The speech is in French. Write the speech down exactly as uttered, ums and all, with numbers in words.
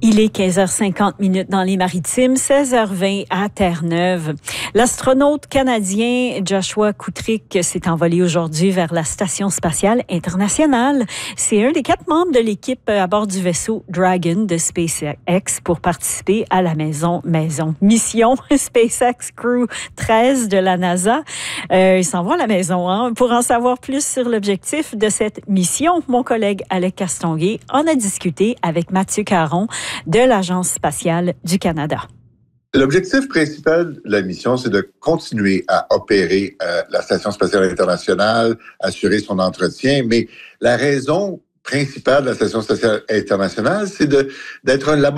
Il est quinze heures cinquante minutes dans les Maritimes, seize heures vingt à Terre-Neuve. L'astronaute canadien Joshua Kutrick s'est envolé aujourd'hui vers la Station spatiale internationale. C'est un des quatre membres de l'équipe à bord du vaisseau Dragon de SpaceX pour participer à la maison, maison, mission SpaceX Crew treize de la NASA. Euh, ils s'en vont à la maison. Hein? Pour en savoir plus sur l'objectif de cette mission, mon collègue Alec Castonguay en a discuté avec Mathieu Caron de l'Agence spatiale du Canada. L'objectif principal de la mission, c'est de continuer à opérer euh, la Station spatiale internationale, assurer son entretien, mais la raison principale de la Station spatiale internationale, c'est de, d'être un laboratoire